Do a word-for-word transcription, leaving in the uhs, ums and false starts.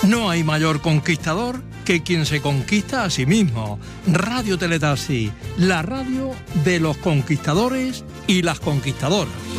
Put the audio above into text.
No hay mayor conquistador que quien se conquista a sí mismo. Radio Teletaxi, la radio de los conquistadores y las conquistadoras.